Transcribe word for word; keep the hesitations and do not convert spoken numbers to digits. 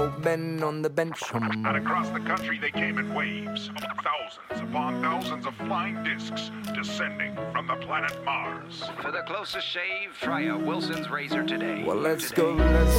men on the bench. And across the country they came in waves. Thousands upon thousands of flying discs descending from the planet Mars. For the closest shave, try a Wilson's razor today. Well, let's today. go, let's